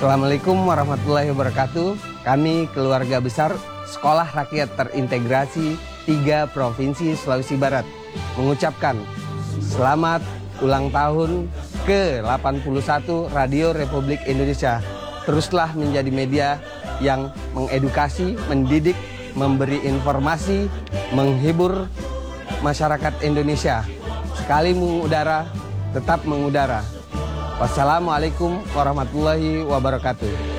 Assalamualaikum warahmatullahi wabarakatuh. Kami keluarga besar Sekolah Rakyat Terintegrasi 3 Provinsi Sulawesi Barat mengucapkan selamat ulang tahun ke-81 Radio Republik Indonesia. Teruslah menjadi media yang mengedukasi, mendidik, memberi informasi, menghibur masyarakat Indonesia. Sekali mengudara, tetap mengudara. Wassalamualaikum warahmatullahi wabarakatuh.